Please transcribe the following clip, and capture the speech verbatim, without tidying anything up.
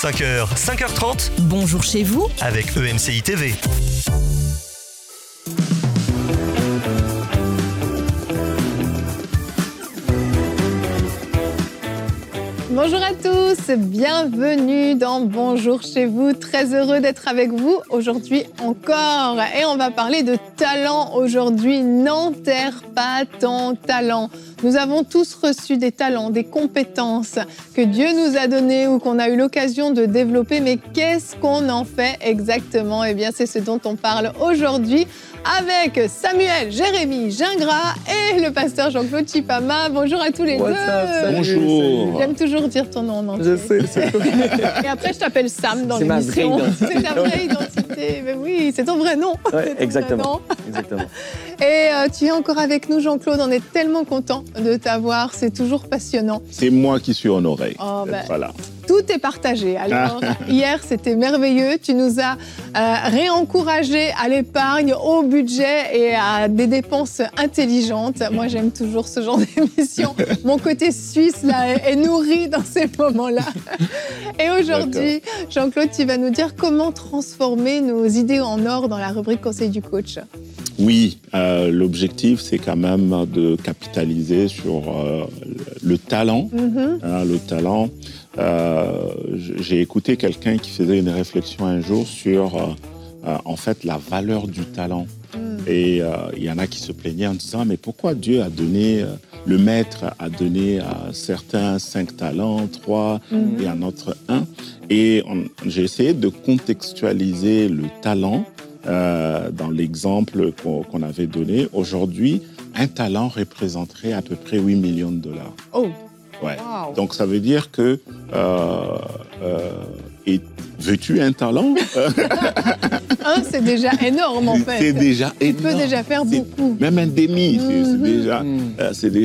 cinq heures, cinq heures trente, Bonjour chez vous. avec E M C I T V. Bonjour à tous, bienvenue dans Bonjour chez vous. Très heureux d'être avec vous aujourd'hui encore. Et on va parler de talent aujourd'hui. N'enterre pas ton talent. Nous avons tous reçu des talents, des compétences que Dieu nous a données ou qu'on a eu l'occasion de développer. Mais qu'est-ce qu'on en fait exactement ? Eh bien, c'est ce dont on parle aujourd'hui avec Samuel, Jérémy Gingras et le pasteur Jean-Claude Chipama. Bonjour à tous les What's deux. up, salut, Bonjour. salut. J'aime toujours dire ton nom en entier. Je sais, c'est Et après, je t'appelle Sam dans C'est ma l'émission. vraie identité. C'est ta vraie identité. Mais oui, c'est ton vrai nom. ouais, C'est ton exactement. vrai nom. exactement. Et euh, tu es encore avec nous, Jean-Claude. On est tellement contents de t'avoir. C'est toujours passionnant. C'est moi qui suis honoré. Oh, ben, Voilà. Tout est partagé. Alors, hier, c'était merveilleux. Tu nous as euh, réencouragés à l'épargne, au budget et à des dépenses intelligentes. Moi, j'aime toujours ce genre d'émission. Mon côté suisse là, est, est nourri dans ces moments-là. Et aujourd'hui, Jean-Claude, tu vas nous dire comment transformer nos idées en or dans la rubrique Conseil du coach. Oui, euh, l'objectif, c'est quand même de capitaliser sur euh, le talent. Mm-hmm. Hein, le talent. Euh, j'ai écouté quelqu'un qui faisait une réflexion un jour sur, euh, euh, en fait, la valeur du talent. Mm. Et euh, il y en a qui se plaignaient en disant, mais pourquoi Dieu a donné, euh, le maître a donné à certains cinq talents, trois, Mhm. et à notre un. Et on- j'ai essayé de contextualiser le talent euh, dans l'exemple qu'on qu'on avait donné. Aujourd'hui, un talent représenterait à peu près huit millions de dollars. Oh, Ouais. wow. Donc ça veut dire que euh, euh, et veux-tu un talent? Un, c'est déjà énorme en fait. C'est déjà Tu énorme. peux déjà faire C'est- beaucoup. Même un demi, c'est c'est Mhm. déjà, Mm. euh, c'est